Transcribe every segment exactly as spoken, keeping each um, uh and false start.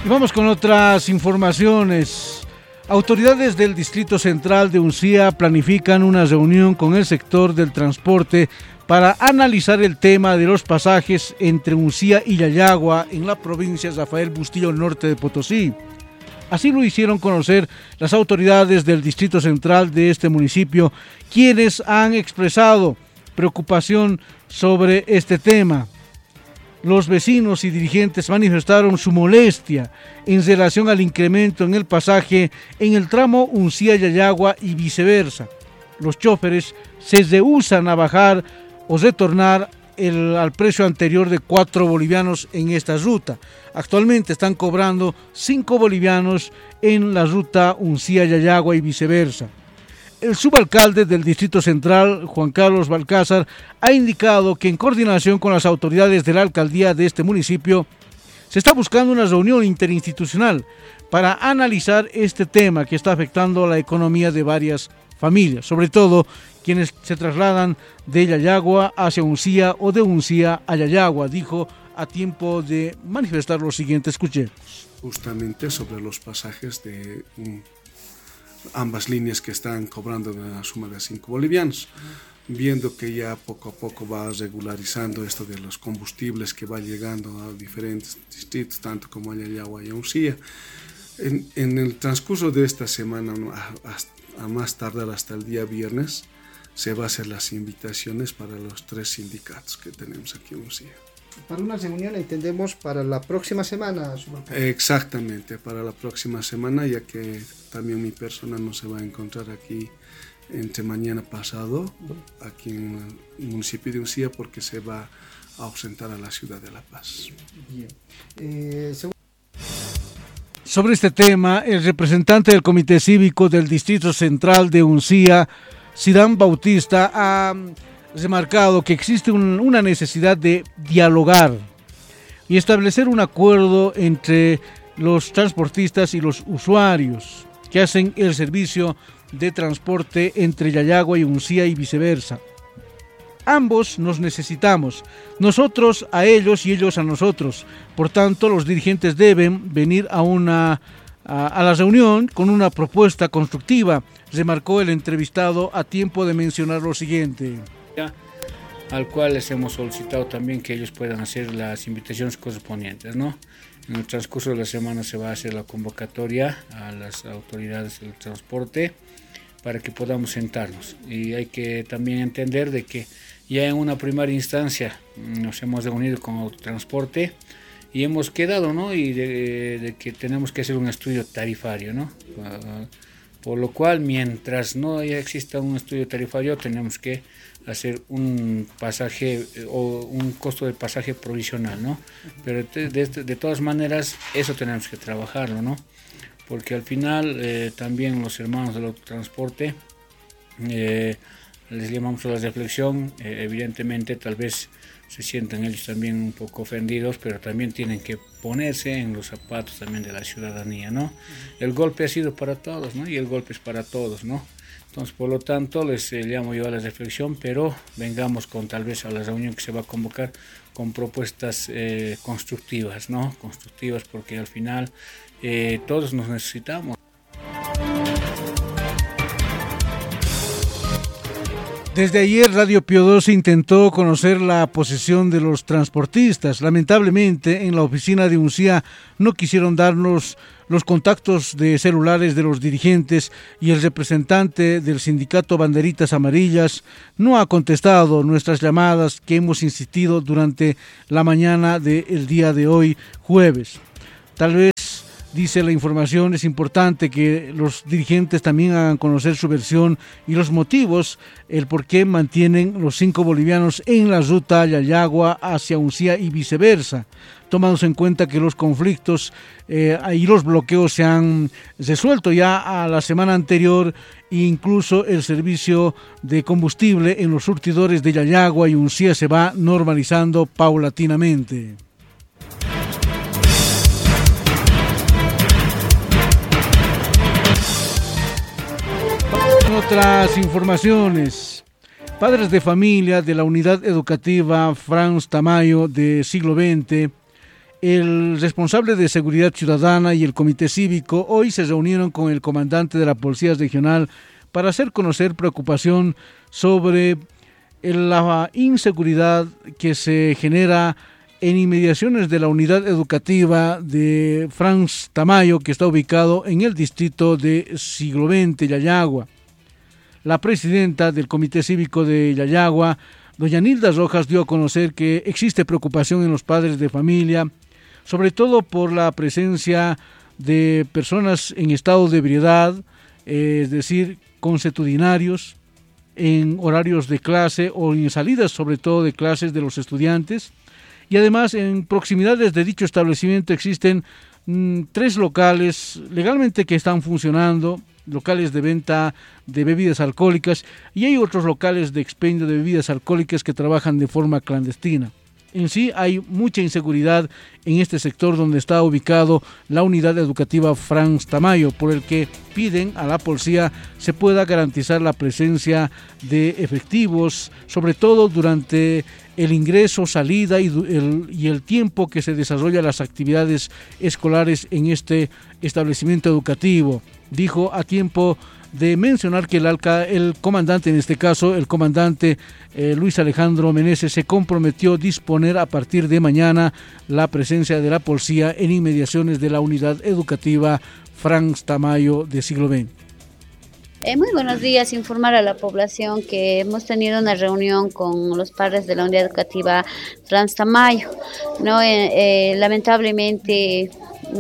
Y vamos con otras informaciones. Autoridades del Distrito Central de Uncía planifican una reunión con el sector del transporte para analizar el tema de los pasajes entre Uncía y Yayagua en la provincia de Rafael Bustillo, norte de Potosí. Así lo hicieron conocer las autoridades del Distrito Central de este municipio, quienes han expresado preocupación sobre este tema. Los vecinos y dirigentes manifestaron su molestia en relación al incremento en el pasaje en el tramo Uncía-Yayagua y viceversa. Los choferes se rehusan a bajar o retornar el, al precio anterior de cuatro bolivianos en esta ruta. Actualmente están cobrando cinco bolivianos en la ruta Uncía-Yayagua y viceversa. El subalcalde del Distrito Central, Juan Carlos Balcázar, ha indicado que en coordinación con las autoridades de la alcaldía de este municipio se está buscando una reunión interinstitucional para analizar este tema que está afectando a la economía de varias familias, sobre todo quienes se trasladan de Yayagua hacia Uncía o de Uncía a Yayagua, dijo a tiempo de manifestar lo siguiente. Escuchemos. Justamente sobre los pasajes de um, ambas líneas que están cobrando una suma de cinco bolivianos, viendo que ya poco a poco va regularizando esto de los combustibles que va llegando a diferentes distritos, tanto como a Yayagua y a Uncía. En, en el transcurso de esta semana, a, a más tardar hasta el día viernes, se va a hacer las invitaciones para los tres sindicatos que tenemos aquí en Uncía. Para una reunión entendemos para la próxima semana. Exactamente, para la próxima semana, ya que también mi persona no se va a encontrar aquí entre mañana pasado, aquí en el municipio de Uncía, porque se va a ausentar a la ciudad de La Paz. Bien. Eh, según... Sobre este tema, el representante del Comité Cívico del Distrito Central de Uncía, Sidán Bautista, ha remarcado que existe un, una necesidad de dialogar y establecer un acuerdo entre los transportistas y los usuarios que hacen el servicio de transporte entre Yayagua y Uncía y viceversa. Ambos nos necesitamos, nosotros a ellos y ellos a nosotros. Por tanto, los dirigentes deben venir a una a, a la reunión con una propuesta constructiva, remarcó el entrevistado a tiempo de mencionar lo siguiente. Al cual les hemos solicitado también que ellos puedan hacer las invitaciones correspondientes, ¿no? En el transcurso de la semana se va a hacer la convocatoria a las autoridades del transporte para que podamos sentarnos. Y hay que también entender de que ya en una primera instancia nos hemos reunido con el transporte y hemos quedado, ¿no? Y de, de que tenemos que hacer un estudio tarifario, ¿no? Por lo cual, mientras no exista un estudio tarifario, tenemos que hacer un pasaje o un costo de pasaje provisional, ¿no? Pero de, de, de todas maneras, eso tenemos que trabajarlo, ¿no? Porque al final eh, también los hermanos del autotransporte eh, les llamamos a la reflexión, eh, evidentemente tal vez se sientan ellos también un poco ofendidos, pero también tienen que ponerse en los zapatos también de la ciudadanía, ¿no? El golpe ha sido para todos, ¿no? Y el golpe es para todos, ¿no? Entonces, por lo tanto, les eh, llamo yo a la reflexión, pero vengamos con tal vez a la reunión que se va a convocar con propuestas eh, constructivas, ¿no? Constructivas, porque al final eh, todos nos necesitamos. Desde ayer Radio Pío doce intentó conocer la posición de los transportistas. Lamentablemente en la oficina de Uncía no quisieron darnos los contactos de celulares de los dirigentes y el representante del sindicato Banderitas Amarillas no ha contestado nuestras llamadas que hemos insistido durante la mañana del día de hoy, jueves. Tal vez, dice la información, es importante que los dirigentes también hagan conocer su versión y los motivos, el por qué mantienen los cinco bolivianos en la ruta Yayagua hacia Uncía y viceversa, tomándose en cuenta que los conflictos eh, y los bloqueos se han resuelto ya a la semana anterior e incluso el servicio de combustible en los surtidores de Yayagua y Uncía se va normalizando paulatinamente. Otras informaciones. Padres de familia de la unidad educativa Franz Tamayo de siglo veinte El responsable de Seguridad Ciudadana y el Comité Cívico hoy se reunieron con el comandante de la Policía Regional para hacer conocer preocupación sobre la inseguridad que se genera en inmediaciones de la unidad educativa de Franz Tamayo, que está ubicado en el distrito de Siglo veinte, Yayagua. La presidenta del Comité Cívico de Yayagua, doña Nilda Rojas, dio a conocer que existe preocupación en los padres de familia, sobre todo por la presencia de personas en estado de ebriedad, eh, es decir, consuetudinarios, en horarios de clase o en salidas sobre todo de clases de los estudiantes. Y además en proximidades de dicho establecimiento existen mmm, tres locales legalmente que están funcionando, locales de venta de bebidas alcohólicas, y hay otros locales de expendio de bebidas alcohólicas que trabajan de forma clandestina. En sí hay mucha inseguridad en este sector donde está ubicado la unidad educativa Franz Tamayo, por el que piden a la policía se pueda garantizar la presencia de efectivos, sobre todo durante el ingreso, salida y el, y el tiempo que se desarrollan las actividades escolares en este establecimiento educativo. Dijo a tiempo de mencionar que el, alca, el comandante, en este caso el comandante eh, Luis Alejandro Meneses, se comprometió a disponer a partir de mañana la presencia de la policía en inmediaciones de la unidad educativa Franz Tamayo de Siglo veinte. Eh, muy buenos días, informar a la población que hemos tenido una reunión con los padres de la unidad educativa Franz Tamayo, ¿no? Eh, eh, lamentablemente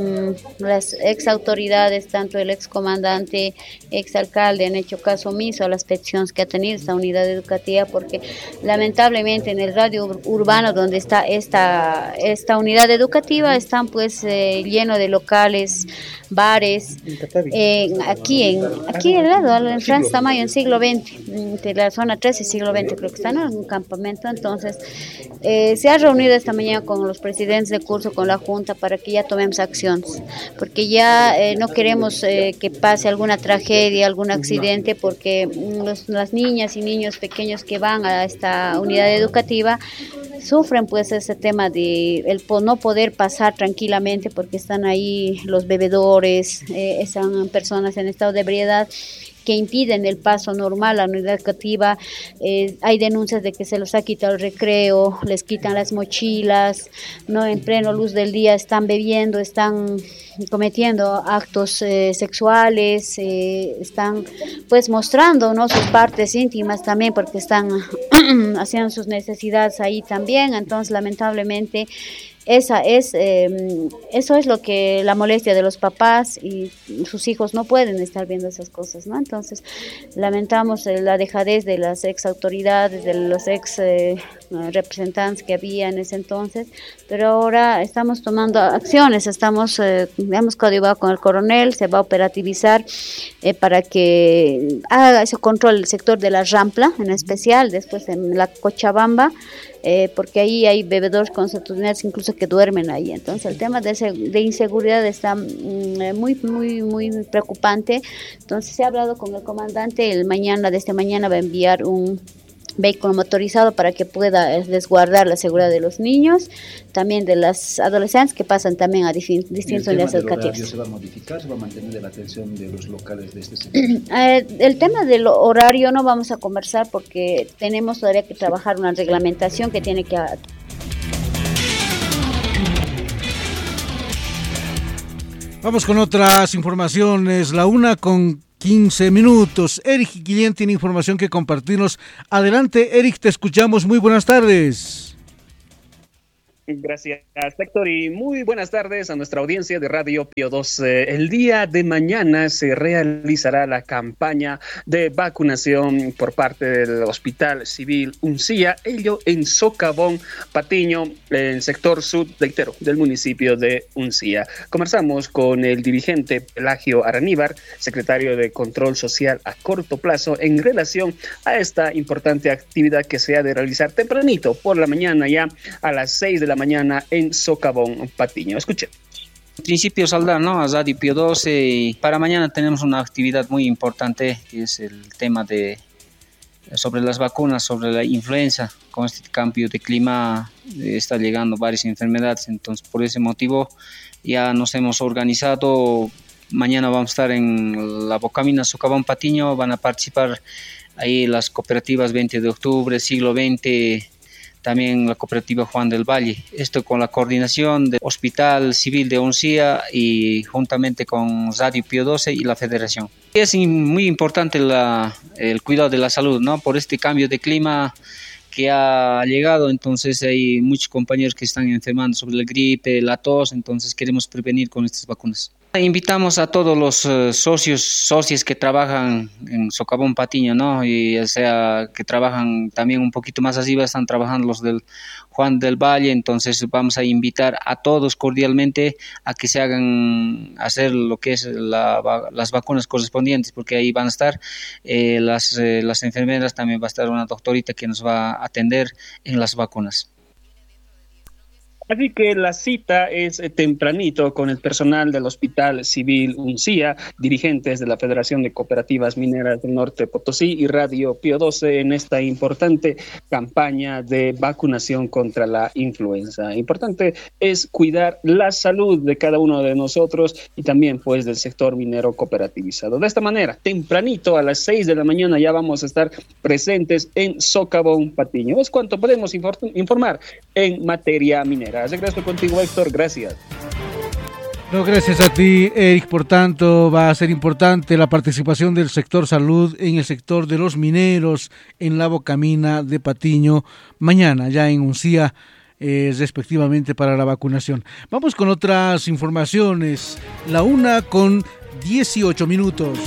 mm, las ex autoridades, tanto el ex comandante, ex alcalde, han hecho caso omiso a las peticiones que ha tenido esta unidad educativa, porque lamentablemente en el radio ur- urbano donde está esta, esta unidad educativa están pues eh, lleno de locales, bares, eh, aquí en aquí al lado, en Franz Tamayo, en Siglo veinte, de la zona trece, Siglo veinte, creo que están en un campamento. Entonces eh, se ha reunido esta mañana con los presidentes de curso, con la junta, para que ya tomemos acciones, porque ya eh, no queremos eh, que pase alguna tragedia, algún accidente, porque los, las niñas y niños pequeños que van a esta unidad educativa sufren pues ese tema de el no poder pasar tranquilamente, porque están ahí los bebedores, eh, están personas en estado de ebriedad que impiden el paso normal a la unidad educativa. Eh, hay denuncias de que se los ha quitado el recreo, les quitan las mochilas, no, en pleno luz del día están bebiendo, están cometiendo actos eh, sexuales, eh, están pues mostrando, ¿no?, sus partes íntimas también, porque están haciendo sus necesidades ahí también. Entonces lamentablemente esa es eh, eso es lo que la molestia de los papás, y sus hijos no pueden estar viendo esas cosas, ¿no? Entonces lamentamos eh, la dejadez de las ex autoridades, de los ex eh, representantes que había en ese entonces, pero ahora estamos tomando acciones, estamos eh, hemos coadyuvado con el coronel, se va a operativizar eh, para que haga ese control del sector de la Rampla, en especial, después en la Cochabamba, eh, porque ahí hay bebedores consuetudinarios incluso que duermen ahí. Entonces el tema de, ese, de inseguridad está mm, muy, muy, muy preocupante. Entonces se ha hablado con el comandante, el mañana, desde mañana va a enviar un vehículo motorizado para que pueda resguardar la seguridad de los niños, también de las adolescentes que pasan también a dif- distintas unidades educativas. ¿Se va a modificar? ¿Se va a mantener la atención de los locales de este sector? eh, el tema del horario no vamos a conversar, porque tenemos todavía que trabajar una reglamentación que tiene que... Vamos con otras informaciones, la una con quince minutos. Eric Guillén tiene información que compartirnos. Adelante, Eric, te escuchamos. Muy buenas tardes. Gracias, Héctor, y muy buenas tardes a nuestra audiencia de Radio Pío dos. El día de mañana se realizará la campaña de vacunación por parte del Hospital Civil Uncía, ello en Socavón, Patiño, en el sector sur, reitero, del municipio de Uncía. Conversamos con el dirigente Pelagio Araníbar, secretario de Control Social a corto plazo, en relación a esta importante actividad que se ha de realizar tempranito por la mañana, ya a las seis de la mañana en Socavón, Patiño. Escuchen. En principio saldrá, ¿no?, a Radio Pío doce, y para mañana tenemos una actividad muy importante, que es el tema de sobre las vacunas, sobre la influenza. Con este cambio de clima eh, está llegando varias enfermedades, entonces por ese motivo ya nos hemos organizado. Mañana vamos a estar en la Bocamina Socavón Patiño, van a participar ahí las cooperativas veinte de octubre, Siglo veinte, también la cooperativa Juan del Valle. Esto con la coordinación del Hospital Civil de Uncía y juntamente con Radio Pío doce y la Federación. Es muy importante la, el cuidado de la salud, ¿no? Por este cambio de clima que ha llegado, entonces hay muchos compañeros que están enfermando sobre la gripe, la tos, entonces queremos prevenir con estas vacunas. Invitamos a todos los uh, socios, socios que trabajan en Socavón Patiño, ¿no? Y ya sea que trabajan también un poquito más arriba, están trabajando los del Juan del Valle, entonces vamos a invitar a todos cordialmente a que se hagan hacer lo que es la, las vacunas correspondientes, porque ahí van a estar eh, las, eh, las enfermeras, también va a estar una doctorita que nos va a atender en las vacunas. Así que la cita es tempranito con el personal del Hospital Civil Uncía, dirigentes de la Federación de Cooperativas Mineras del Norte de Potosí y Radio Pío doce en esta importante campaña de vacunación contra la influenza. Importante es cuidar la salud de cada uno de nosotros y también pues del sector minero cooperativizado. De esta manera, tempranito a las seis de la mañana ya vamos a estar presentes en Socavón Patiño. Es cuanto podemos informar en materia minera. Regreso contigo, Héctor, gracias. No, gracias a ti, Eric. Por tanto, va a ser importante la participación del sector salud en el sector de los mineros en la Bocamina de Patiño mañana, ya en Uncía, eh, respectivamente para la vacunación. Vamos con otras informaciones. La una con dieciocho minutos.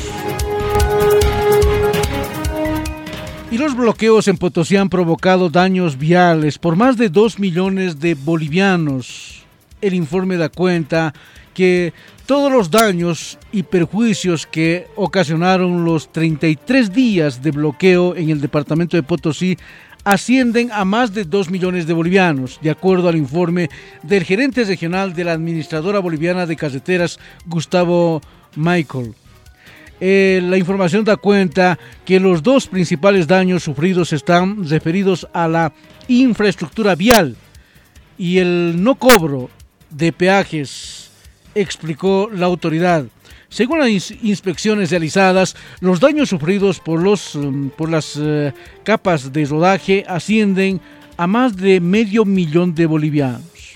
Y los bloqueos en Potosí han provocado daños viales por más de dos millones de bolivianos. El informe da cuenta que todos los daños y perjuicios que ocasionaron los treinta y tres días de bloqueo en el departamento de Potosí ascienden a más de dos millones de bolivianos, de acuerdo al informe del gerente regional de la Administradora Boliviana de Carreteras, Gustavo Michael. Eh, la información da cuenta que los dos principales daños sufridos están referidos a la infraestructura vial y el no cobro de peajes, explicó la autoridad. Según las inspecciones realizadas, los daños sufridos por, los, por las uh, capas de rodaje ascienden a más de medio millón de bolivianos.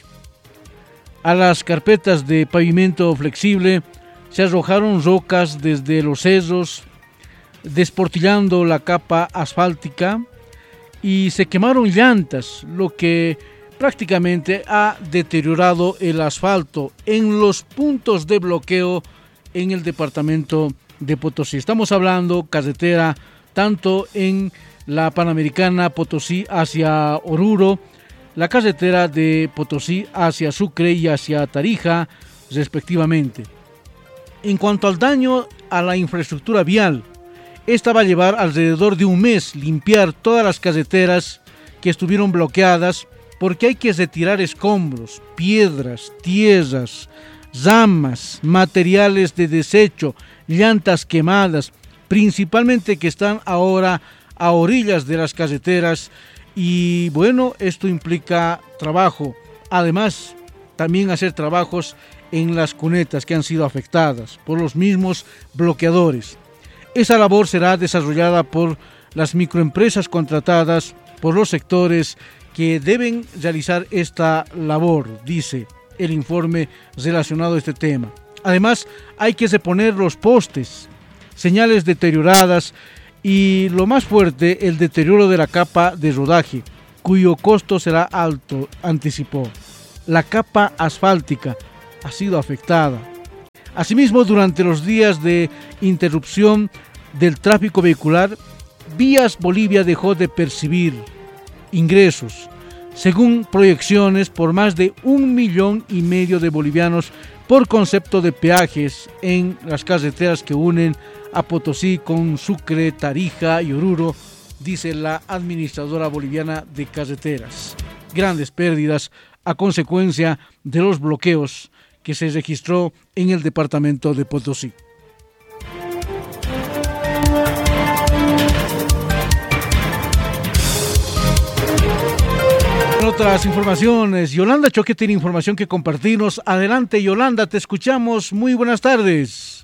A las carpetas de pavimento flexible se arrojaron rocas desde los cerros, desportillando la capa asfáltica, y se quemaron llantas, lo que prácticamente ha deteriorado el asfalto en los puntos de bloqueo en el departamento de Potosí. Estamos hablando carretera tanto en la Panamericana Potosí hacia Oruro, la carretera de Potosí hacia Sucre y hacia Tarija, respectivamente. En cuanto al daño a la infraestructura vial, esta va a llevar alrededor de un mes limpiar todas las carreteras que estuvieron bloqueadas, porque hay que retirar escombros, piedras, tierras, ramas, materiales de desecho, llantas quemadas, principalmente que están ahora a orillas de las carreteras, y bueno, esto implica trabajo. Además, también hacer trabajos en las cunetas que han sido afectadas por los mismos bloqueadores. Esa labor será desarrollada por las microempresas contratadas por los sectores que deben realizar esta labor, dice el informe relacionado a este tema. Además, hay que reponer los postes, señales deterioradas y, lo más fuerte, el deterioro de la capa de rodaje, cuyo costo será alto, anticipó. La capa asfáltica ha sido afectada. Asimismo, durante los días de interrupción del tráfico vehicular, Vías Bolivia dejó de percibir ingresos, según proyecciones, por más de un millón y medio de bolivianos por concepto de peajes en las carreteras que unen a Potosí con Sucre, Tarija y Oruro, dice la Administradora Boliviana de Carreteras. Grandes pérdidas a consecuencia de los bloqueos que se registró en el departamento de Potosí. otras informaciones. Yolanda Choque tiene información que compartirnos. Adelante, Yolanda, te escuchamos. Muy buenas tardes.